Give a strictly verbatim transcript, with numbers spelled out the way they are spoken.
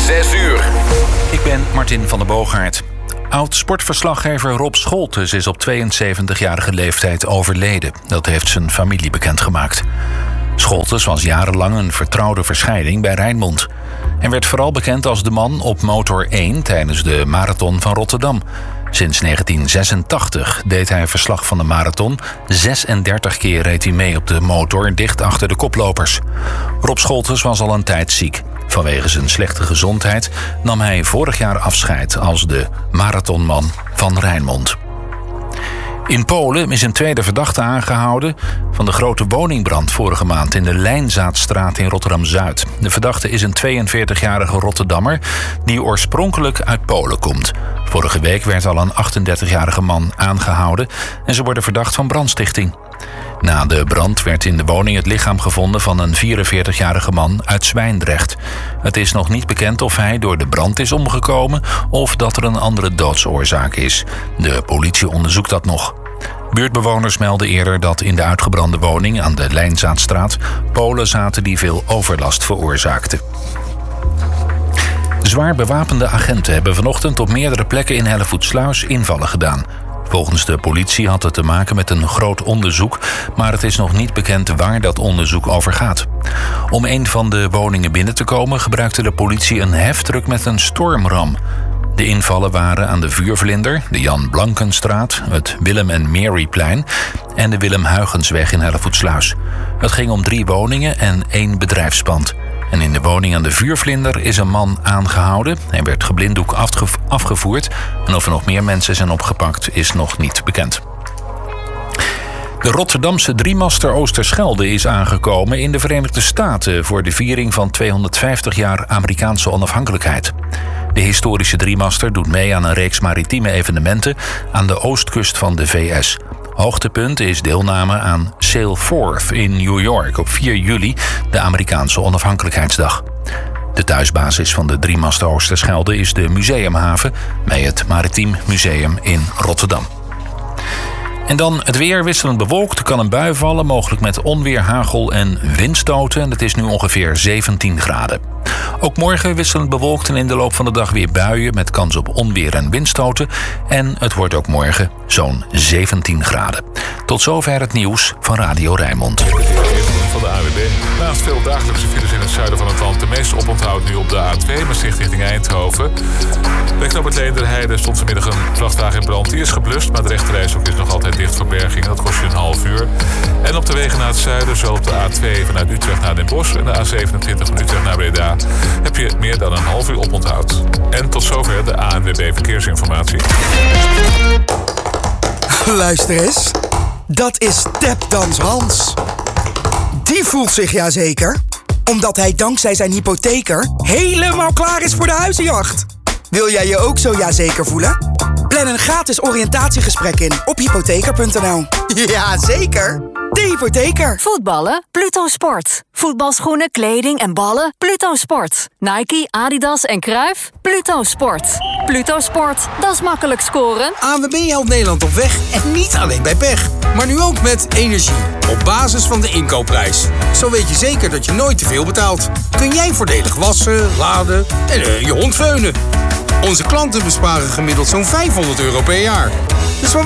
zes uur. Ik ben Martin van der Boogaard. Oud-sportverslaggever Rob Scholtes is op tweeënzeventigjarige leeftijd overleden. Dat heeft zijn familie bekendgemaakt. Scholtes was jarenlang een vertrouwde verschijning bij Rijnmond. En werd vooral bekend als de man op motor één tijdens de Marathon van Rotterdam. Sinds negentien zesentachtig deed hij verslag van de marathon. zesendertig keer reed hij mee op de motor, dicht achter de koplopers. Rob Scholtes was al een tijd ziek. Vanwege zijn slechte gezondheid nam hij vorig jaar afscheid als de marathonman van Rijnmond. In Polen is een tweede verdachte aangehouden van de grote woningbrand vorige maand in de Lijnzaadstraat in Rotterdam-Zuid. De verdachte is een tweeënveertigjarige Rotterdammer die oorspronkelijk uit Polen komt. Vorige week werd al een achtendertigjarige man aangehouden en ze worden verdacht van brandstichting. Na de brand werd in de woning het lichaam gevonden van een vierenveertigjarige man uit Zwijndrecht. Het is nog niet bekend of hij door de brand is omgekomen of dat er een andere doodsoorzaak is. De politie onderzoekt dat nog. Buurtbewoners melden eerder dat in de uitgebrande woning aan de Lijnzaadstraat Polen zaten die veel overlast veroorzaakten. Zwaar bewapende agenten hebben vanochtend op meerdere plekken in Hellevoetsluis invallen gedaan. Volgens de politie had het te maken met een groot onderzoek, maar het is nog niet bekend waar dat onderzoek over gaat. Om een van de woningen binnen te komen gebruikte de politie een heftruck met een stormram. De invallen waren aan de Vuurvlinder, de Jan Blankenstraat, het Willem en Maryplein en de Willem Huygensweg in Hellevoetsluis. Het ging om drie woningen en één bedrijfspand. En in de woning aan de Vuurvlinder is een man aangehouden. Hij werd geblinddoek afge- afgevoerd. En of er nog meer mensen zijn opgepakt is nog niet bekend. De Rotterdamse driemaster Oosterschelde is aangekomen in de Verenigde Staten voor de viering van tweehonderdvijftig jaar Amerikaanse onafhankelijkheid. De historische driemaster doet mee aan een reeks maritieme evenementen aan de oostkust van de V S. Hoogtepunt is deelname aan Sail Forth in New York op vier juli, de Amerikaanse onafhankelijkheidsdag. De thuisbasis van de driemaster Oosterschelde is de Museumhaven bij het Maritiem Museum in Rotterdam. En dan het weer, wisselend bewolkt. Er kan een bui vallen, mogelijk met onweer, hagel en windstoten. En het is nu ongeveer zeventien graden. Ook morgen wisselend bewolkt en in de loop van de dag weer buien met kans op onweer en windstoten. En het wordt ook morgen zo'n zeventien graden. Tot zover het nieuws van Radio Rijnmond. Van de A W B. Naast veel dagelijkse files in het zuiden van het land, de meeste oponthoud nu op de A twee, Maastricht richting Eindhoven. Bij knooppunt Leenderheide stond vanmiddag een vrachtwagen in brand. Die is geblust, maar de rechterrijstrook is nog altijd dicht voor berging. Dat kost je een half uur. En op de wegen naar het zuiden, zo op de A twee vanuit Utrecht naar Den Bosch en de A zevenentwintig van Utrecht naar Breda, heb je meer dan een half uur oponthoud. En tot zover de A N W B Verkeersinformatie. Luister eens, dat is Tapdans Hans. Die voelt zich ja zeker, omdat hij dankzij zijn hypotheker helemaal klaar is voor de huizenjacht. Wil jij je ook zo ja zeker voelen? Plan een gratis oriëntatiegesprek in op hypotheker punt n l. Ja zeker, de hypotheker. Voetballen? Pluto Sport. Voetbalschoenen, kleding en ballen? Pluto Sport. Nike, Adidas en Cruijff? Pluto Sport. Pluto Sport, dat is makkelijk scoren. A N W B helpt Nederland op weg en niet alleen bij pech. Maar nu ook met energie. Op basis van de inkoopprijs. Zo weet je zeker dat je nooit te veel betaalt. Kun jij voordelig wassen, laden en uh, je hond veunen. Onze klanten besparen gemiddeld zo'n vijfhonderd euro per jaar. Dus waar